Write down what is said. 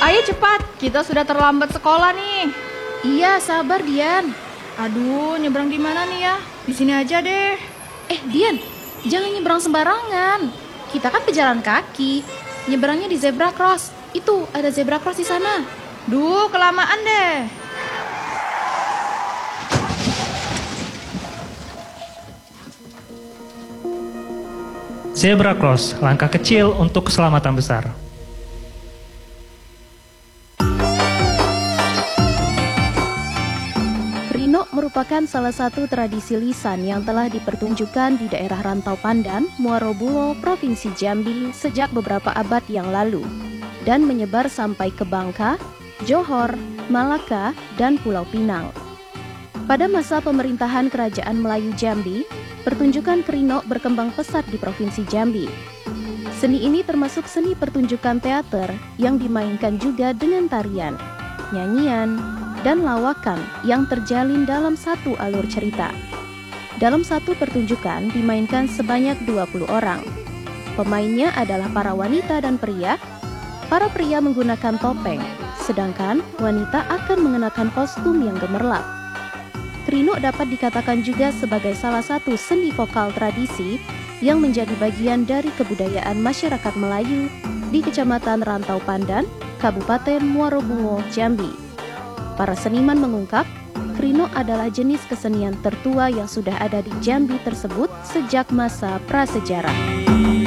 Ayo cepat, kita sudah terlambat sekolah nih. Iya, sabar Dian. Aduh, nyebrang di mana nih ya? Di sini aja deh. Dian, jangan nyebrang sembarangan. Kita kan pejalan kaki. Nyebrangnya di zebra cross. Itu, ada zebra cross di sana. Duh, kelamaan deh. Zebra cross, langkah kecil untuk keselamatan besar. Rino merupakan salah satu tradisi lisan yang telah dipertunjukkan di daerah Rantau Pandan, Muarobungo, Provinsi Jambi sejak beberapa abad yang lalu dan menyebar sampai ke Bangka, Johor, Malaka, dan Pulau Pinang. Pada masa pemerintahan Kerajaan Melayu Jambi, pertunjukan Rino berkembang pesat di Provinsi Jambi. Seni ini termasuk seni pertunjukan teater yang dimainkan juga dengan tarian, nyanyian, dan lawakan yang terjalin dalam satu alur cerita. Dalam satu pertunjukan dimainkan sebanyak 20 orang. Pemainnya adalah para wanita dan pria. Para pria menggunakan topeng, sedangkan wanita akan mengenakan kostum yang gemerlap. Rino dapat dikatakan juga sebagai salah satu seni vokal tradisi yang menjadi bagian dari kebudayaan masyarakat Melayu di Kecamatan Rantau Pandan, Kabupaten Muarobungo, Jambi. Para seniman mengungkap, Rino adalah jenis kesenian tertua yang sudah ada di Jambi tersebut sejak masa prasejarah.